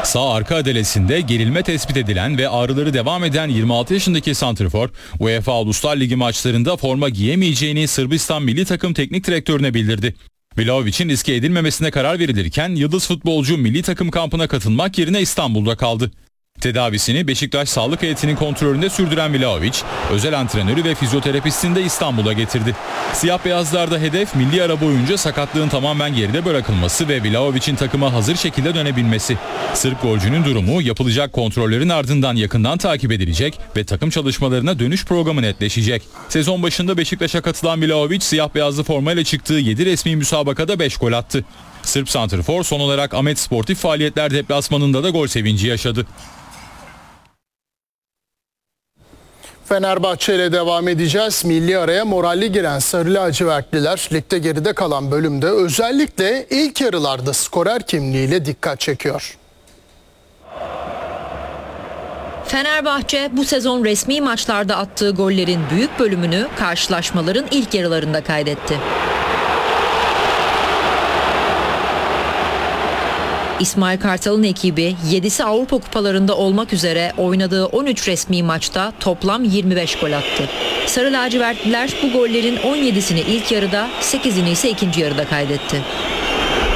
Sağ arka adalesinde gerilme tespit edilen ve ağrıları devam eden 26 yaşındaki santrfor, UEFA Uluslar Ligi maçlarında forma giyemeyeceğini Sırbistan milli takım teknik direktörüne bildirdi. Vlahovic'in riske edilmemesine karar verilirken yıldız futbolcu milli takım kampına katılmak yerine İstanbul'da kaldı. Tedavisini Beşiktaş sağlık heyetinin kontrolünde sürdüren Vlahovic, özel antrenörü ve fizyoterapistini de İstanbul'a getirdi. Siyah beyazlarda hedef milli ara boyunca sakatlığın tamamen geride bırakılması ve Vlahovic'in takıma hazır şekilde dönebilmesi. Sırp golcünün durumu yapılacak kontrollerin ardından yakından takip edilecek ve takım çalışmalarına dönüş programı netleşecek. Sezon başında Beşiktaş'a katılan Vlahovic siyah beyazlı formayla çıktığı 7 resmi müsabakada 5 gol attı. Sırp santrfor son olarak Ahmet Sportif Faaliyetler deplasmanında da gol sevinci yaşadı. Fenerbahçe ile devam edeceğiz. Milli araya moralli giren Sarı Lacivertliler ligde geride kalan bölümde özellikle ilk yarılarda skorer kimliğiyle dikkat çekiyor. Fenerbahçe bu sezon resmi maçlarda attığı gollerin büyük bölümünü karşılaşmaların ilk yarılarında kaydetti. İsmail Kartal'ın ekibi 7'si Avrupa kupalarında olmak üzere oynadığı 13 resmi maçta toplam 25 gol attı. Sarı lacivertliler bu gollerin 17'sini ilk yarıda, 8'ini ise ikinci yarıda kaydetti.